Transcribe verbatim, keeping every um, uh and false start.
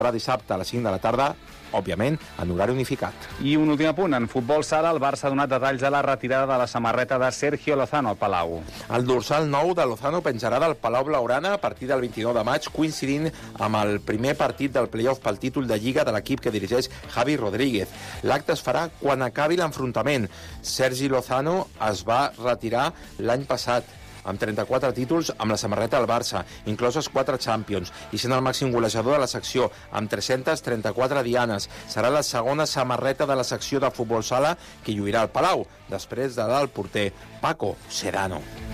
dissabte a les cinc de la tarda, òbviament, en horari unificat. I un últim apunt, en futbol sala, el Barça ha donat detalls de la retirada de la samarreta de Sergio Lozano al Palau. El dorsal nou de Lozano penjarà del Palau Blaugrana a partir del vint-i-nou de maig, coincidint amb el primer partit del play-off pel títol de Lliga de l'equip que dirigeix Javi Rodríguez. L'acte es farà quan acabi l'enfrontament. Sergi Lozano es va retirar l'any passat amb trenta-quatre títols amb la samarreta del Barça, incloses quatre Champions, i sent el màxim golejador de la secció, amb tres-centes trenta-quatre dianes. Serà la segona samarreta de la secció de futbol sala que lluirà al Palau, després de la del porter Paco Sedano.